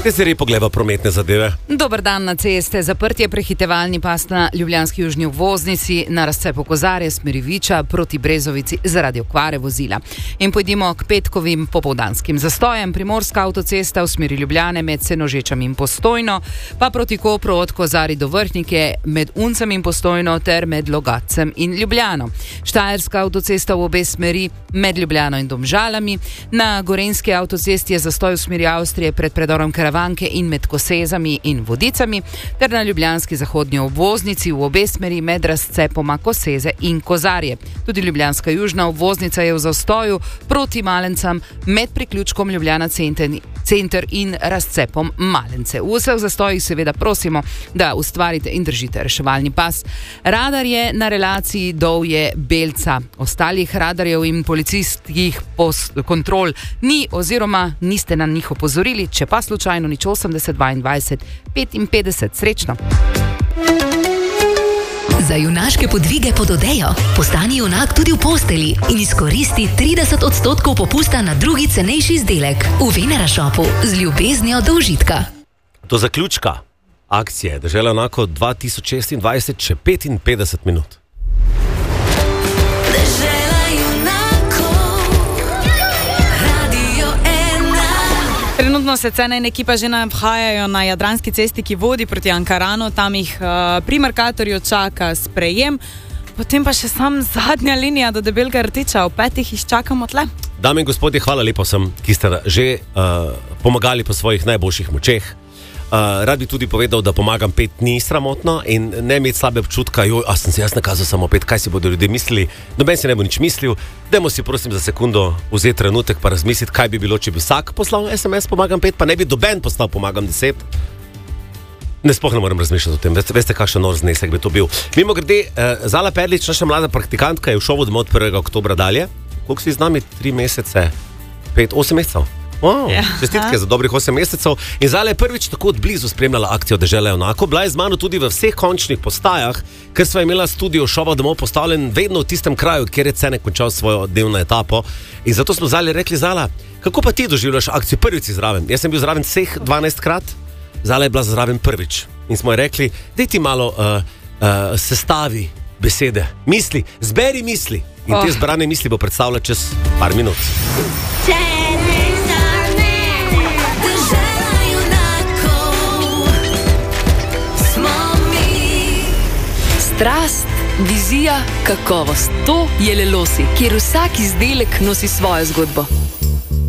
Te se repo gleda prometne zadeve. Dober dan na ceste. Zaprtje prehitevalni pas na ljubljanski južni obvoznici na razcepu Kozarje smeri Viča proti Brezovici zaradi okvare vozila. In pojdimo k petkovim popoldanskim zastojem. Primorska avtocesta v smeri Ljubljane med Senožečam in Postojno, pa proti Kopru od Kozarij do Vrhnike med Uncem in Postojno ter med Logatcem in Ljubljano. Štajerska avtocesta v obe smeri med Ljubljano in Domžalami. Na gorenjski avtocesti je zastoj v smeri Avstrije pred predorom Karavanke in med Kosezami in Vodicami, ter na ljubljanski zahodnji obvoznici v obe smeri med razcepoma Koseze in Kozarje. Tudi ljubljanska južna obvoznica je v zastoju proti Malencam med priključkom Ljubljana center in razcepom Malence. V vseh zastojih seveda prosimo, da ustvarite in držite reševalni pas. Radar je na relaciji Dovje-Belca. Ostalih radarjev in policijskih kontrol ni oziroma niste na njih opozorili, če pa slučajno nič 80 22 55. Srečno! Za junaške podvige pod odejo postani junak tudi v posteli in izkoristi 30% popusta na drugi cenejši izdelek v Venera Shopu z ljubeznijo do užitka. Do zaključka akcije Dežela junakov 2026 še 55 minut. Trenutno se cene in ekipa že nahajajo na Jadranski cesti, ki vodi proti Ankaranu. Tam jih pri Mercatorju čaka sprejem. Potem pa še sam zadnja linija do Debelega Rtiča. V 5 jih čakamo tle. Dame in gospodje, hvala lepo vsem, ki ste že pomagali po svojih najboljših močeh. Rad bi tudi povedal, da pomagam 5 ni sramotno in ne imeti slabe občutka, sem se jaz nakazal samo 5, kaj si bodo ljudje mislili, noben si ne bo nič mislil. Dajmo si prosim za sekundo vzeti trenutek pa razmisliti, kaj bi bilo, če bi vsak poslal SMS pomagam 5, pa ne bi doben poslal pomagam 10. Ne, sploh ne moram razmišljati o tem, veste kakšen nor znesek bi to bil. Mimogrede, Zala Perlič, naša mlada praktikantka, je v šovu domov od 1. oktobra dalje. Koliko si z nami? 3 mesece? 5, 8 mesecev? Čestitke za dobrih 8 mesecev. In Zala je prvič tako od blizu spremljala akcijo Dežela junakov. Bila je z mano tudi v vseh končnih postajah, ker sva imela studio šova domov postavljen vedno v tistem kraju, kjer je Cenek končal svojo delno etapo. In zato smo Zali rekli: Zala, kako pa ti doživljaš akcijo? Prvič si zraven. Jaz sem bil zraven vseh 12 krat, Zala je bila zraven prvič. In smo ji rekli: daj ti malo sestavi besede, misli, zberi misli. In te zbrane misli bo predstavila čez par minut. Strast, vizija, kakovost. To je Lelosi, kjer vsak izdelek nosi svojo zgodbo.